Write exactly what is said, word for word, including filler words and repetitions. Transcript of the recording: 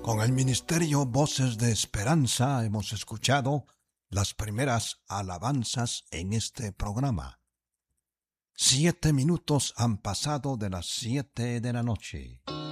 Con el Ministerio Voces de Esperanza hemos escuchado las primeras alabanzas en este programa. Siete minutos han pasado de las siete de la noche.